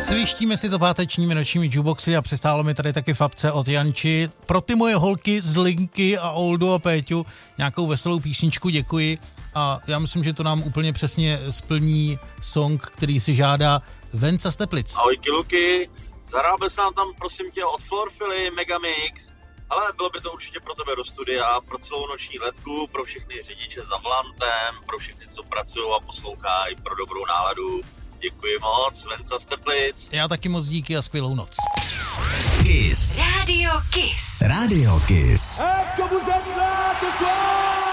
Svištíme si to pátečními nočními jukeboxy a přistálo mi tady taky Fabce od Janči. Pro ty moje holky z Linky a Oldu a Péťu nějakou veselou písničku děkuji a já myslím, že to nám úplně přesně splní song, který si žádá Venca z Teplic. Ahojky Luky, zahrál bys nám tam prosím tě od Florfily Megamix, ale bylo by to určitě pro tebe do studia, pro celou noční letku, pro všechny řidiče za volantem, pro všechny, co pracují a poslouchají, pro dobrou náladu. Děkuji moc, Venca z Teplic. Já taky moc díky a skvělou noc. Kiss. Radio Kiss. Radio Kiss. Est-ce que vous êtes là ce soir?